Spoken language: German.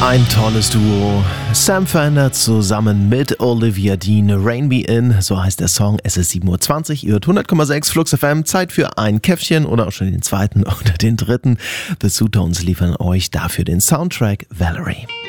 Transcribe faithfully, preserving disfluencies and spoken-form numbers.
Ein tolles Duo. Sam Fender zusammen mit Olivia Dean, Rain Me In, so heißt der Song. Es ist sieben Uhr zwanzig, ihr hört hundert Komma sechs Flux F M. Zeit für ein Käffchen oder auch schon den zweiten oder den dritten. The Two-Tones liefern euch dafür den Soundtrack Valerie.